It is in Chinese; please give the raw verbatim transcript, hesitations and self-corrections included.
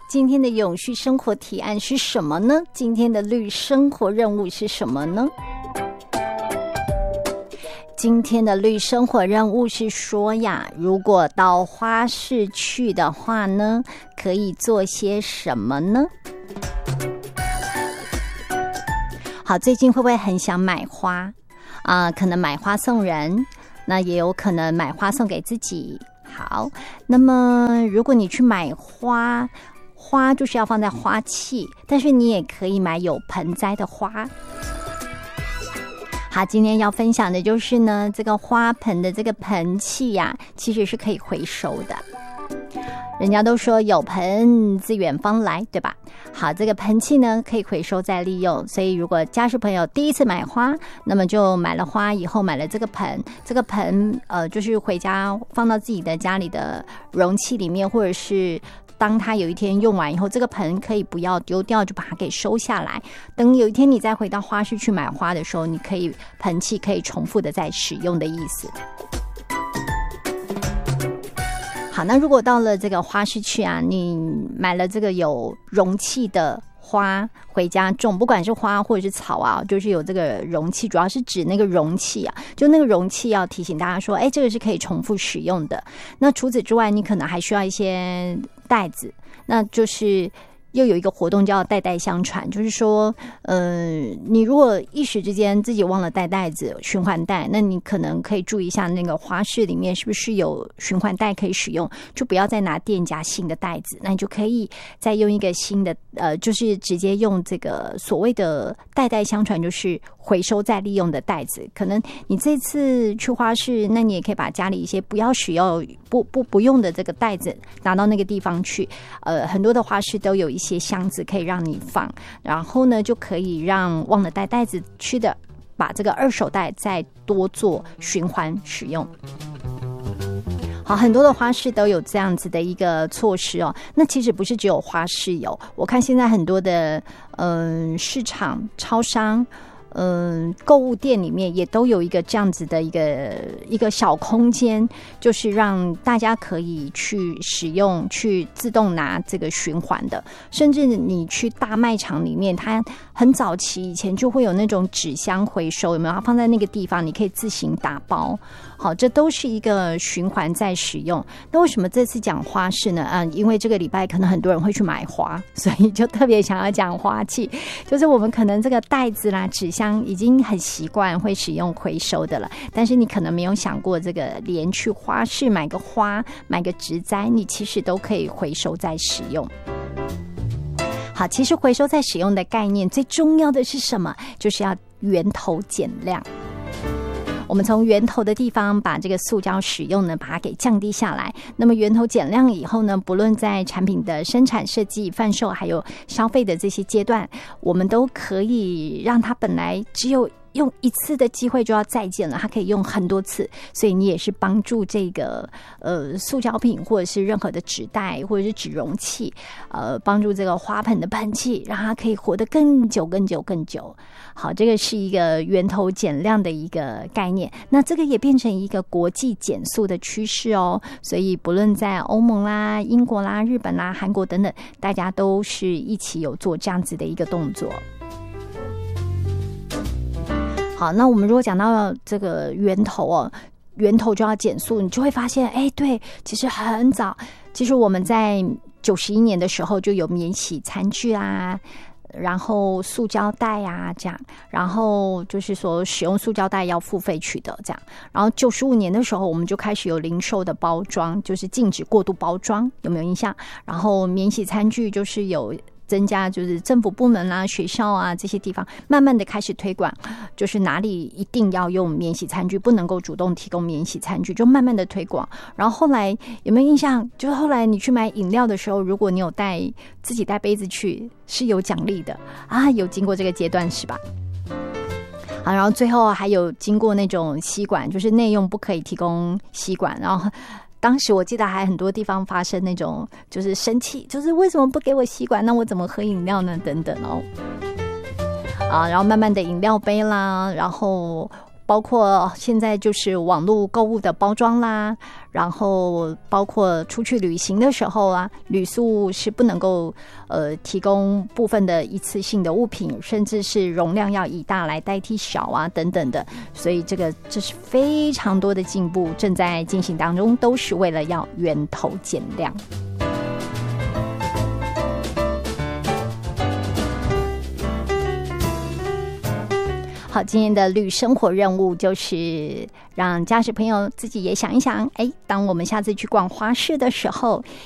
今天的永续生活提案是什么呢？今天的绿生活任务是什么呢？今天的绿生活任务是说呀，如果到花市去的话呢，可以做些什么呢？好，最近会不会很想买花啊、呃？可能买花送人，那也有可能买花送给自己。好，那么如果你去买花，花就是要放在花器，但是你也可以买有盆栽的花。好，今天要分享的就是呢，这个花盆的这个盆器呀、啊，其实是可以回收的。人家都说有盆自远方来，对吧？好，这个盆器呢可以回收再利用，所以如果家属朋友第一次买花，那么就买了花以后买了这个盆，这个盆呃就是回家放到自己的家里的容器里面，或者是当他有一天用完以后，这个盆可以不要丢掉，就把它给收下来。等有一天你再回到花市去买花的时候，你可以盆器可以重复的再使用的意思。好，那如果到了这个花市去啊，你买了这个有容器的花回家种，不管是花或者是草啊，就是有这个容器，主要是指那个容器啊，就那个容器要提醒大家说，哎，这个是可以重复使用的。那除此之外，你可能还需要一些袋子，那就是又有一个活动叫代代相传，就是说呃，你如果一时之间自己忘了带袋子循环袋，那你可能可以注意一下那个花市里面是不是有循环袋可以使用，就不要再拿店家新的袋子，那你就可以再用一个新的呃，就是直接用这个所谓的代代相传，就是回收再利用的袋子。可能你这次去花市，那你也可以把家里一些不要使用不不不用的这个袋子拿到那个地方去，呃，很多的花市都有一些箱子可以让你放，然后呢就可以让忘了带袋子去的，把这个二手袋再多做循环使用。好，很多的花市都有这样子的一个措施哦。那其实不是只有花市有，我看现在很多的嗯、呃、市场、超商。嗯，购物店里面也都有一个这样子的一个一个小空间，就是让大家可以去使用，去自动拿这个循环的。甚至你去大卖场里面，它很早期以前就会有那种纸箱回收，有没有？它放在那个地方，你可以自行打包。好，这都是一个循环再使用。那为什么这次讲花市呢？嗯，因为这个礼拜可能很多人会去买花，所以就特别想要讲花器。就是我们可能这个袋子啦、纸箱已经很习惯会使用回收的了，但是你可能没有想过，这个连去花市买个花、买个植栽，你其实都可以回收再使用。好，其实回收再使用的概念最重要的是什么？就是要源头减量。我们从源头的地方把这个塑胶使用呢，把它给降低下来。那么源头减量以后呢，不论在产品的生产、设计、贩售，还有消费的这些阶段，我们都可以让它本来只有用一次的机会就要再见了，它可以用很多次，所以你也是帮助这个呃塑胶品或者是任何的纸袋或者是纸容器，呃，帮助这个花盆的喷气，让它可以活得更久、更久、更久。好，这个是一个源头减量的一个概念，那这个也变成一个国际减速的趋势哦。所以不论在欧盟啦、英国啦、日本啦、韩国等等，大家都是一起有做这样子的一个动作。好，那我们如果讲到这个源头哦，源头就要减速，你就会发现，哎，对，其实很早，其实我们在九十一年的时候就有免洗餐具啦。然后塑胶袋啊，这样，然后就是说使用塑胶袋要付费取得这样。然后九十五年的时候，我们就开始有零售的包装，就是禁止过度包装，有没有印象？然后免洗餐具就是有增加，就是政府部门啦、学校啊这些地方慢慢的开始推广，就是哪里一定要用免洗餐具，不能够主动提供免洗餐具，就慢慢的推广。然后后来有没有印象？就是后来你去买饮料的时候，如果你有带自己带杯子去，是有奖励的啊，有经过这个阶段是吧？好，然后最后还有经过那种吸管，就是内用不可以提供吸管，然后。当时我记得还很多地方发生那种就是生气，就是为什么不给我吸管，那我怎么喝饮料呢等等哦。啊，然后慢慢的饮料杯啦，然后包括现在就是网络购物的包装啦，然后包括出去旅行的时候啊，旅宿是不能够呃提供部分的一次性的物品，甚至是容量要以大来代替小啊等等的，所以这个这是非常多的进步正在进行当中，都是为了要源头减量。好，今天的旅生活任务就是让驾驶朋友自己也想一想，哎，当我们下次去逛花市的时候，